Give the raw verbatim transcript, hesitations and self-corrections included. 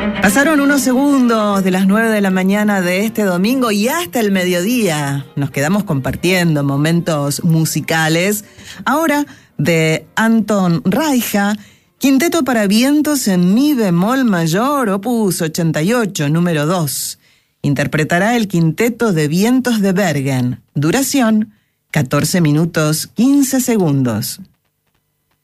Pasaron unos segundos de las nueve de la mañana de este domingo y hasta el mediodía nos quedamos compartiendo momentos musicales. Ahora de Anton Reicha, Quinteto para vientos en mi bemol mayor, opus ochenta y ocho, número dos. Interpretará el Quinteto de Vientos de Bergen. Duración, catorce minutos, quince segundos.